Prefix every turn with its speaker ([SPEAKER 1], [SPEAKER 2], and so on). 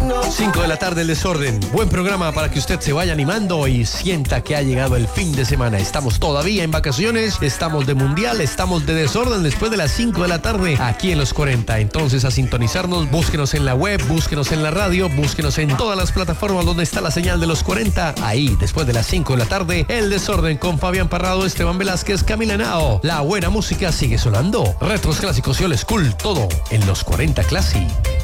[SPEAKER 1] 5 de la tarde, El Desorden. Buen programa para que usted se vaya animando y sienta que ha llegado el fin de semana. Estamos todavía en vacaciones, estamos de mundial, estamos de desorden después de las 5 de la tarde aquí en Los 40. Entonces a sintonizarnos, búsquenos en la web, búsquenos en la radio, búsquenos en todas las plataformas donde está la señal de Los 40. Ahí, después de las 5 de la tarde, El Desorden con Fabián Parrado, Esteban Velázquez, Camila Henao. La buena música sigue sonando. Retros clásicos y old school, todo en Los 40 Classic.